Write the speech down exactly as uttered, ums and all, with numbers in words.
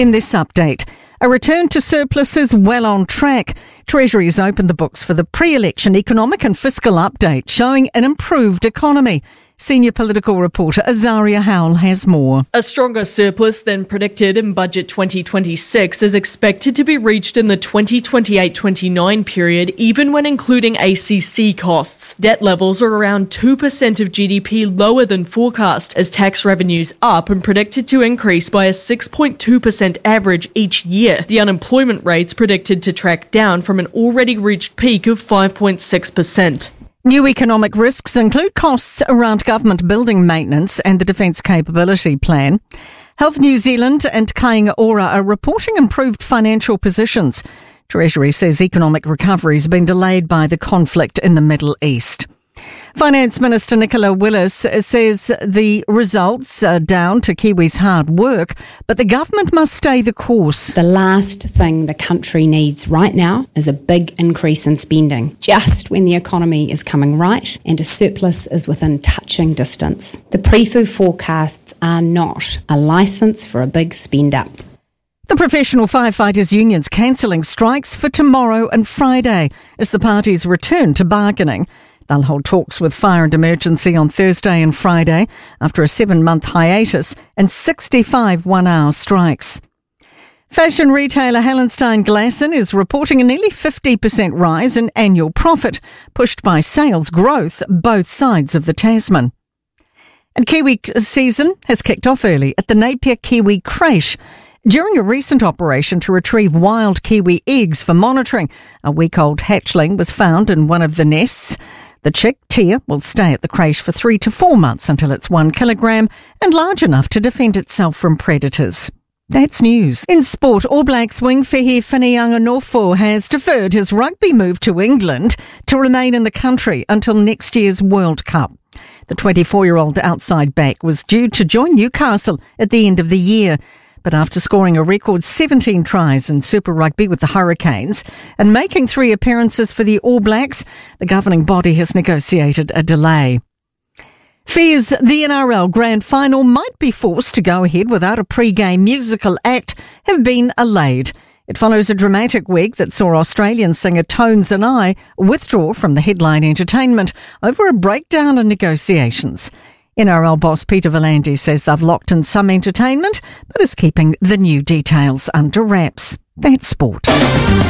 In this update, a return to surplus is well on track. Treasury has opened the books for the pre-election economic and fiscal update, showing an improved economy. Senior political reporter Azaria Howell has more. A stronger surplus than predicted in Budget twenty twenty-six is expected to be reached in the twenty twenty-eight twenty-nine period, even when including A C C costs. Debt levels are around two percent of G D P lower than forecast, as tax revenues up and predicted to increase by a six point two percent average each year. The unemployment rate's predicted to track down from an already reached peak of five point six percent. New economic risks include costs around government building maintenance and the Defence Capability Plan. Health New Zealand and Kāinga Ora are reporting improved financial positions. Treasury says economic recovery has been delayed by the conflict in the Middle East. Finance Minister Nicola Willis says the results are down to Kiwis' hard work, but the government must stay the course. The last thing the country needs right now is a big increase in spending, just when the economy is coming right and a surplus is within touching distance. The pre-fu forecasts are not a licence for a big spend-up. The professional firefighters unions cancelling strikes for tomorrow and Friday as the parties return to bargaining. They'll hold talks with Fire and Emergency on Thursday and Friday after a seven-month hiatus and sixty-five one-hour strikes. Fashion retailer Hallenstein Glasson is reporting a nearly fifty percent rise in annual profit, pushed by sales growth both sides of the Tasman. And Kiwi season has kicked off early at the Napier Kiwi Creche. During a recent operation to retrieve wild kiwi eggs for monitoring, a week-old hatchling was found in one of the nests. The chick, Tia, will stay at the creche for three to four months until it's one kilogram and large enough to defend itself from predators. That's news. In sport, All Blacks wing Fehi Finianganofo has deferred his rugby move to England to remain in the country until next year's World Cup. The twenty-four-year-old outside back was due to join Newcastle at the end of the year. But after scoring a record seventeen tries in Super Rugby with the Hurricanes and making three appearances for the All Blacks, the governing body has negotiated a delay. Fears the N R L Grand Final might be forced to go ahead without a pre-game musical act have been allayed. It follows a dramatic week that saw Australian singer Tones and I withdraw from the headline entertainment over a breakdown in negotiations. N R L boss Peter V'landys says they've locked in some entertainment, but is keeping the new details under wraps. That's sport.